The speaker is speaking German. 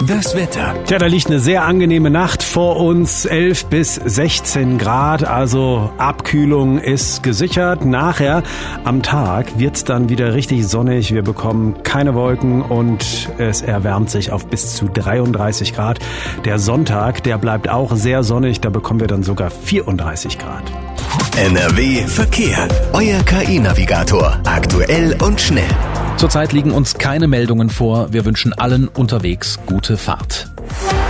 Das Wetter. Tja, da liegt eine sehr angenehme Nacht vor uns, 11 bis 16 Grad, also Abkühlung ist gesichert. Nachher am Tag wird's dann wieder richtig sonnig, wir bekommen keine Wolken und es erwärmt sich auf bis zu 33 Grad. Der Sonntag, der bleibt auch sehr sonnig, da bekommen wir dann sogar 34 Grad. NRW Verkehr. Euer KI-Navigator. Aktuell und schnell. Zurzeit liegen uns keine Meldungen vor. Wir wünschen allen unterwegs gute Fahrt.